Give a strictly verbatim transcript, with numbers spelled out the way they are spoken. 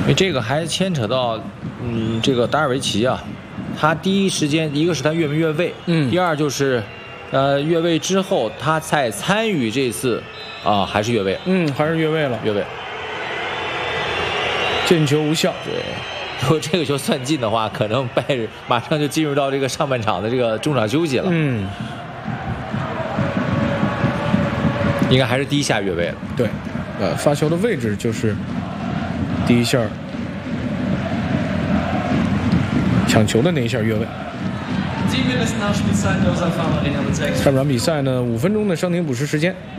因为这个还牵扯到，嗯，这个达尔维奇啊，他第一时间一个是他越没越位， 嗯， 第二就是，呃，越位之后他才参与这次，啊，还是越位， 嗯，还是越位了， 越位， 进球无效。 对，如果这个球算进的话，可能拜仁马上就进入到这个上半场的这个中场休息了， 嗯， 应该还是第一下越位了， 对，呃，发球的位置就是第一下抢球的那一下越位。下半场比赛呢，五分钟的伤停补时时间。